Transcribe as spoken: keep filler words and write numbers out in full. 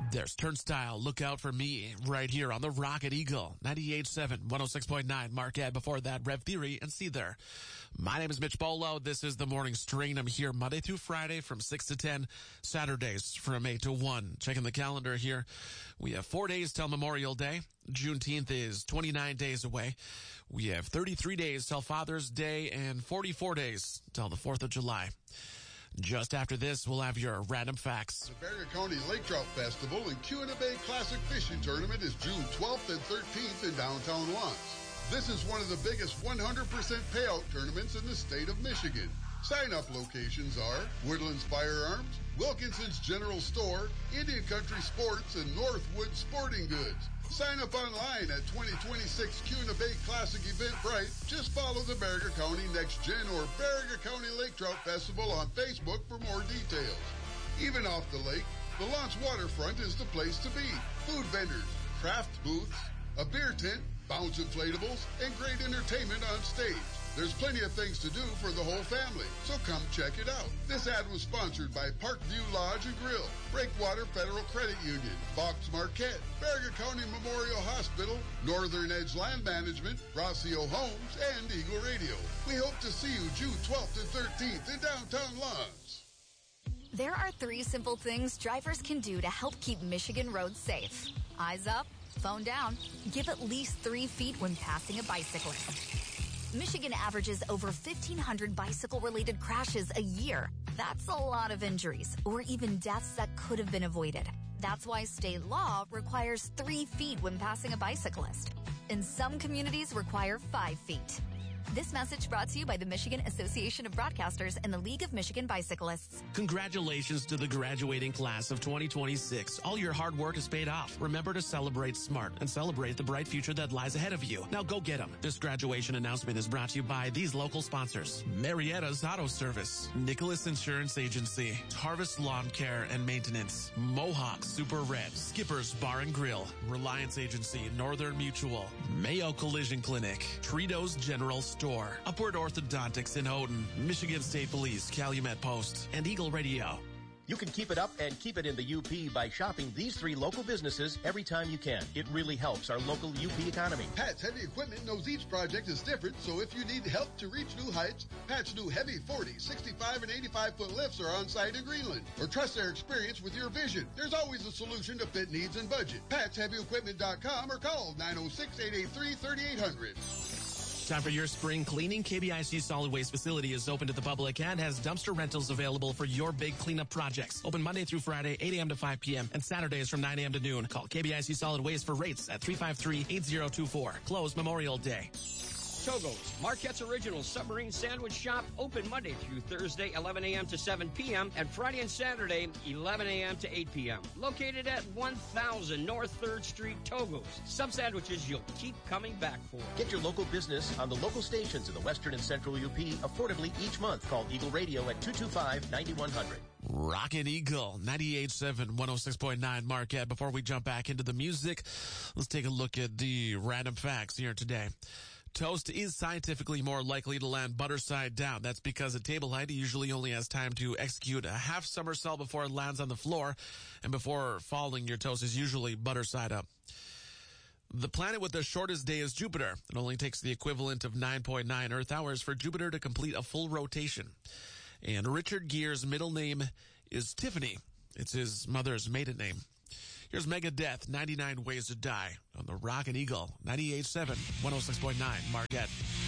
There's Turnstile, Look Out for Me, right here on the Rocket Eagle, ninety-eight point seven, one oh six point nine, Marquette. Before that, Rev Theory and See There. My name is Mitch Bolo. This is the Morning Strain. I'm here Monday through Friday from six to ten, Saturdays from eight to one. Checking the calendar here. We have four days till Memorial Day. Juneteenth is twenty-nine days away. We have thirty-three days till Father's Day and forty-four days till the fourth of July. Just after this, we'll have your random facts. The Barrier County Lake Trout Festival and Kuna Bay Classic Fishing Tournament is June twelfth and thirteenth in downtown Lawrence. This is one of the biggest one hundred percent payout tournaments in the state of Michigan. Sign-up locations are Woodlands Firearms, Wilkinson's General Store, Indian Country Sports, and Northwood Sporting Goods. Sign up online at twenty twenty-six Kuna Bay Classic Eventbrite. Just follow the Barrier County Next Gen or Barrier County Lake Trout Festival on Facebook for more details. Even off the lake, the Lawrence Waterfront is the place to be. Food vendors, craft booths, a beer tent, bounce inflatables, and great entertainment on stage. There's plenty of things to do for the whole family, so come check it out. This ad was sponsored by Parkview Lodge and Grill, Breakwater Federal Credit Union, Fox Marquette, Barrier County Memorial Hospital, Northern Edge Land Management, Rossio Homes, and Eagle Radio. We hope to see you June twelfth and thirteenth in downtown Lawrence. There are three simple things drivers can do to help keep Michigan roads safe. Eyes up, phone down, give at least three feet when passing a bicyclist. Michigan averages over fifteen hundred bicycle-related crashes a year. That's a lot of injuries, or even deaths that could have been avoided. That's why state law requires three feet when passing a bicyclist. And some communities require five feet. This message brought to you by the Michigan Association of Broadcasters and the League of Michigan Bicyclists. Congratulations to the graduating class of twenty twenty-six. All your hard work is paid off. Remember to celebrate smart and celebrate the bright future that lies ahead of you. Now go get them. This graduation announcement is brought to you by these local sponsors: Marietta's Auto Service, Nicholas Insurance Agency, Harvest Lawn Care and Maintenance, Mohawk Super Red, Skipper's Bar and Grill, Reliance Agency, Northern Mutual, Mayo Collision Clinic, Tritos General Store, Upward Orthodontics in Houghton, Michigan State Police, Calumet Post, and Eagle Radio. You can keep it up and keep it in the U P by shopping these three local businesses every time you can. It really helps our local U P economy. Pat's Heavy Equipment knows each project is different, so if you need help to reach new heights, Pat's new heavy forty, sixty-five, and eighty-five foot lifts are on site in Greenland. Or trust their experience with your vision. There's always a solution to fit needs and budget. Pats Heavy Equipment dot com or call nine oh six, eight eight three, three eight zero zero. Time for your spring cleaning. K B I C Solid Waste Facility is open to the public and has dumpster rentals available for your big cleanup projects. Open Monday through Friday, eight a.m. to five p.m. and Saturdays from nine a.m. to noon. Call K B I C Solid Waste for rates at three five three, eight zero two four. Closed Memorial Day. Togo's, Marquette's original submarine sandwich shop, open Monday through Thursday, eleven a.m. to seven p.m. and Friday and Saturday, eleven a.m. to eight p.m. Located at one thousand North third Street, Togo's. Some sandwiches you'll keep coming back for. Get your local business on the local stations in the Western and Central U P affordably each month. Call Eagle Radio at two two five, nine one zero zero. Rocket Eagle, ninety-eight point seven, one oh six point nine, Marquette. Before we jump back into the music, let's take a look at the random facts here today. Toast is scientifically more likely to land butter side down. That's because at table height, it usually only has time to execute a half somersault before it lands on the floor, and before falling, your toast is usually butter side up. The planet with the shortest day is Jupiter. It only takes the equivalent of nine point nine Earth hours for Jupiter to complete a full rotation. And Richard Gere's middle name is Tiffany. It's his mother's maiden name. Here's Megadeth, ninety-nine Ways to Die, on the Rocket Eagle, ninety-eight point seven, one oh six point nine, Marquette.